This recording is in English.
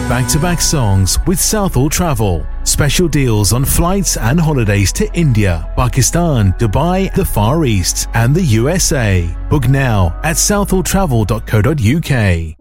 back-to-back songs with Southall Travel. Special deals on flights and holidays to India, Pakistan, Dubai, the Far East, and the USA. Book now at southalltravel.co.uk.